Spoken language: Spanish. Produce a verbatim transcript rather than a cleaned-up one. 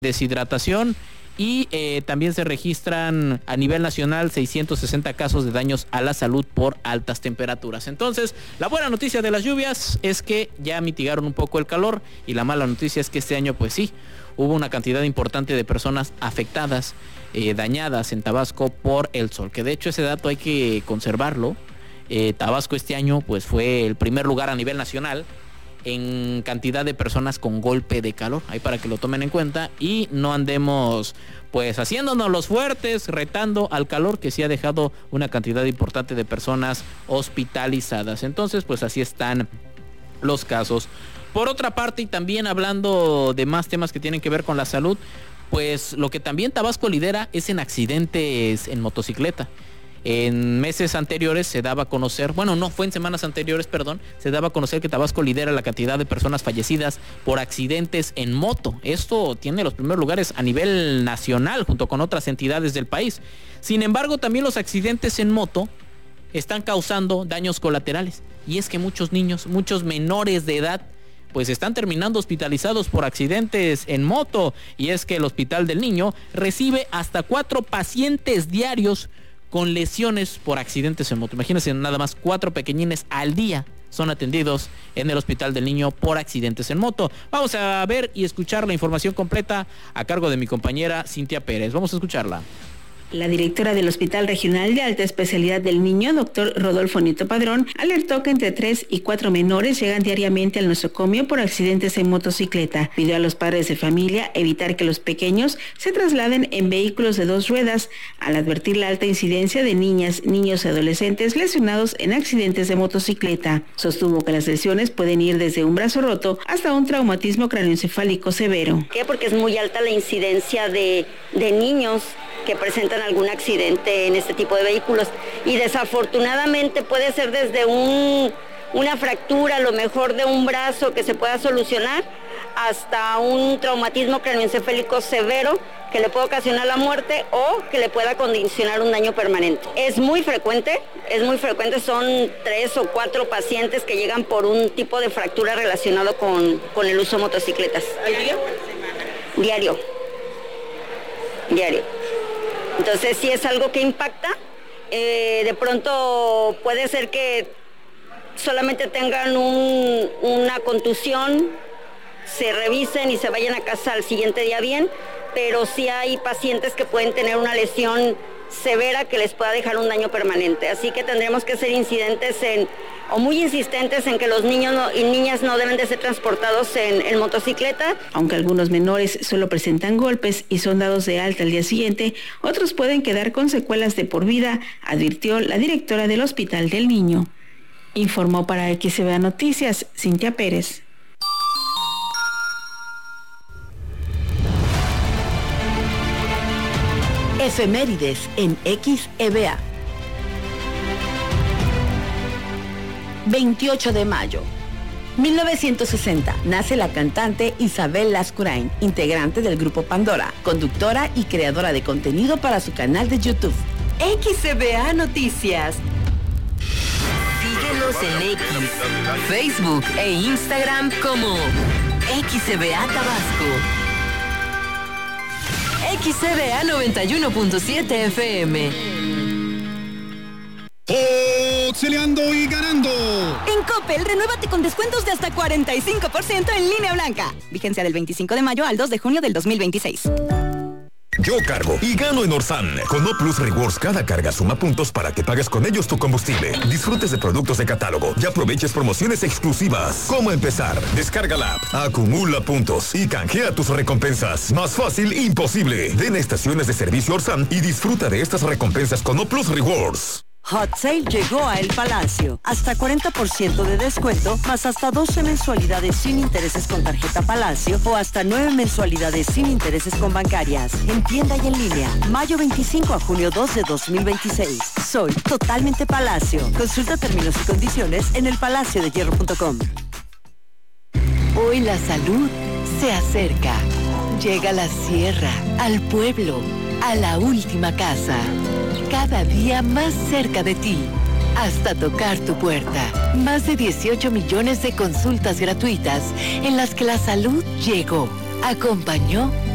deshidratación y eh, también se registran a nivel nacional seiscientos sesenta casos de daños a la salud por altas temperaturas. Entonces, la buena noticia de las lluvias es que ya mitigaron un poco el calor y la mala noticia es que este año, pues sí, hubo una cantidad importante de personas afectadas, eh, dañadas en Tabasco por el sol, que de hecho ese dato hay que conservarlo. Eh, Tabasco este año pues fue el primer lugar a nivel nacional en cantidad de personas con golpe de calor, ahí para que lo tomen en cuenta y no andemos pues haciéndonos los fuertes, retando al calor que sí ha dejado una cantidad importante de personas hospitalizadas. Entonces pues así están los casos. Por otra parte, y también hablando de más temas que tienen que ver con la salud, pues lo que también Tabasco lidera es en accidentes en motocicleta. En meses anteriores se daba a conocer, bueno, no, fue en semanas anteriores, perdón, se daba a conocer que Tabasco lidera la cantidad de personas fallecidas por accidentes en moto. Esto tiene los primeros lugares a nivel nacional junto con otras entidades del país. Sin embargo, también los accidentes en moto están causando daños colaterales. Y es que muchos niños, muchos menores de edad, pues están terminando hospitalizados por accidentes en moto. Y es que el Hospital del Niño recibe hasta cuatro pacientes diarios con lesiones por accidentes en moto. Imagínense, nada más cuatro pequeñines al día son atendidos en el Hospital del Niño por accidentes en moto. Vamos a ver y escuchar la información completa a cargo de mi compañera Cintia Pérez. Vamos a escucharla. La directora del Hospital Regional de Alta Especialidad del Niño, doctor Rodolfo Nieto Padrón, alertó que entre tres y cuatro menores llegan diariamente al nosocomio por accidentes en motocicleta. Pidió a los padres de familia evitar que los pequeños se trasladen en vehículos de dos ruedas, al advertir la alta incidencia de niñas, niños y adolescentes lesionados en accidentes de motocicleta. Sostuvo que las lesiones pueden ir desde un brazo roto hasta un traumatismo craneoencefálico severo. ¿Por qué? Porque es muy alta la incidencia de, de niños que presentan algún accidente en este tipo de vehículos y desafortunadamente puede ser desde un, una fractura, a lo mejor de un brazo que se pueda solucionar, hasta un traumatismo craneoencefálico severo que le puede ocasionar la muerte o que le pueda condicionar un daño permanente. Es muy frecuente, es muy frecuente, son tres o cuatro pacientes que llegan por un tipo de fractura relacionado con, con el uso de motocicletas. ¿Al día? Diario. Diario. Entonces sí es algo que impacta, eh, de pronto puede ser que solamente tengan un, una contusión, se revisen y se vayan a casa al siguiente día bien, pero sí hay pacientes que pueden tener una lesión severa que les pueda dejar un daño permanente. Así que tendremos que ser incidentes en, o muy insistentes en que los niños no, y niñas no deben de ser transportados en, en motocicleta. Aunque algunos menores solo presentan golpes y son dados de alta al día siguiente, otros pueden quedar con secuelas de por vida, advirtió la directora del Hospital del Niño. Informó para X E B A Noticias, Cintia Pérez. Efemérides en X E B A. veintiocho de mayo. mil novecientos sesenta. Nace la cantante Isabel Lascurain, integrante del grupo Pandora, conductora y creadora de contenido para su canal de YouTube. X E B A Noticias. Síguenos en X, Facebook e Instagram como X E B A Tabasco. X E B A noventa y uno punto siete F M. Auxiliando y ganando. En Coppel, renuévate con descuentos de hasta cuarenta y cinco por ciento en línea blanca. Vigencia del veinticinco de mayo al dos de junio del dos mil veintiséis. Yo cargo y gano en Orsan. Con O Plus Rewards, cada carga suma puntos para que pagues con ellos tu combustible. Disfrutes de productos de catálogo y aproveches promociones exclusivas. ¿Cómo empezar? Descarga la app, acumula puntos y canjea tus recompensas. Más fácil imposible. Ven a estaciones de servicio Orsan y disfruta de estas recompensas con O Plus Rewards. Hot Sale llegó a El Palacio. Hasta cuarenta por ciento de descuento, más hasta doce mensualidades sin intereses con tarjeta Palacio o hasta nueve mensualidades sin intereses con bancarias. En tienda y en línea. Mayo veinticinco a junio dos de dos mil veintiséis. Soy totalmente Palacio. Consulta términos y condiciones en el palacio de hierro punto com. Hoy la salud se acerca. Llega a la sierra, al pueblo, a la última casa. Cada día más cerca de ti, hasta tocar tu puerta. Más de dieciocho millones de consultas gratuitas en las que la salud llegó, acompañó